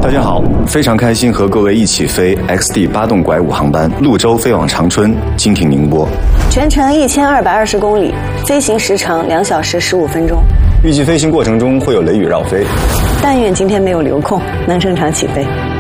大家好，非常开心和各位一起飞 XD 8栋拐5航班，潞州飞往长春，经停宁波。 全程1220公里，飞行时长2小时15分钟。 预计飞行过程中会有雷雨绕飞， 但愿今天没有留空，能正常起飞。